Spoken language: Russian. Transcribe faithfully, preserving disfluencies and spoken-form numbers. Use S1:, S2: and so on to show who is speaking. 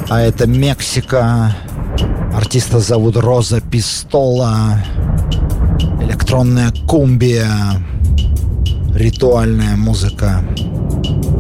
S1: А это Мексика. Артиста зовут Роза Пистола. Электронная кумбия. Ритуальная музыка.